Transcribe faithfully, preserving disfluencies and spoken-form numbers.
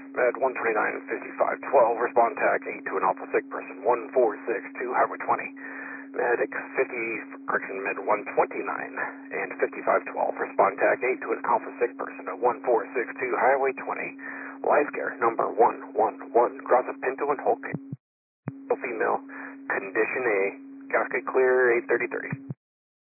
Med one twenty-nine fifty-five twelve, respond tag eight to an alpha sick person, one four six two, Highway twenty. Medic fifty, correction, Med one twenty-nine and fifty-five twelve, respond tag eight to an alpha sick person at one four six two, Highway twenty. Life care number one one one, cross of Pinto and Hulk. Female, condition A, casket clear, eight thirty thirty.